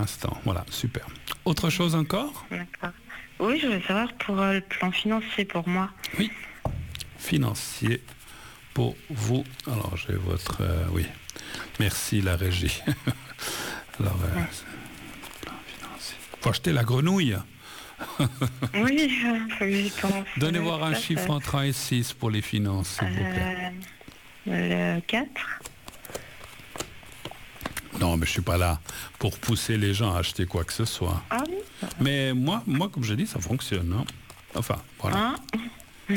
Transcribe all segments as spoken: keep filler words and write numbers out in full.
l'instant. Voilà, super. Autre chose encore ? D'accord. Oui, je voulais savoir pour euh, le plan financier pour moi. Oui. Financier pour vous. Alors, j'ai votre... Euh, oui. Merci, la régie. Alors, euh, Ouais. plan financier. Faut acheter la grenouille. Oui, il faut que j'y pense. Donnez Ouais, voir un ça, chiffre ça. entre un et six pour les finances, s'il vous plaît. Euh, le quatre. Non, mais je suis pas là pour pousser les gens à acheter quoi que ce soit. Ah oui. Mais moi, moi comme je dis, ça fonctionne. Hein. Enfin, voilà. Un.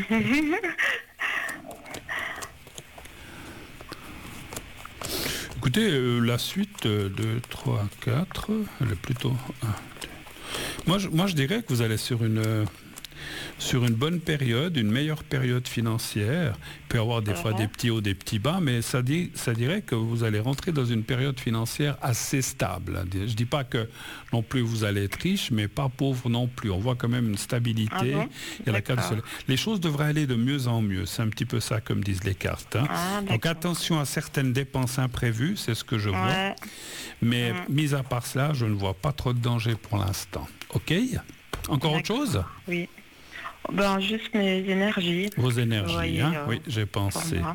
Écoutez, euh, la suite euh, deux, trois, quatre, elle est plutôt... un, deux. Moi, je, moi, je dirais que vous allez sur une... euh, sur une bonne période, une meilleure période financière. Il peut y avoir des fois Mhm. des petits hauts, des petits bas, mais ça, dit, ça dirait que vous allez rentrer dans une période financière assez stable. Je ne dis pas que non plus vous allez être riche, mais pas pauvre non plus. On voit quand même une stabilité. Ah bon? Il y a la carte du soleil. Les choses devraient aller de mieux en mieux. C'est un petit peu ça, comme disent les cartes. Hein. Ah, Donc d'accord. attention à certaines dépenses imprévues, c'est ce que je vois. Ouais. Mais Mhm. mis à part cela, je ne vois pas trop de danger pour l'instant. OK ? Encore autre D'accord. chose ? Oui. Ben, juste mes énergies. Vos énergies, voyez, hein euh, oui, j'ai pour pensé. moi.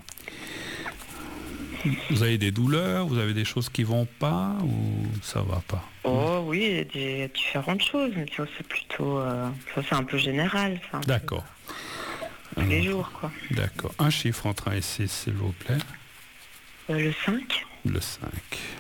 Vous avez des douleurs, vous avez des choses qui vont pas ou ça va pas? Oh oui, il y a des différentes choses, mais ça c'est plutôt... euh, ça c'est un peu général. Ça, un peu D'accord. tous les jours, quoi. D'accord. Un chiffre entre un et six, s'il vous plaît. Euh, le cinq. Le cinq.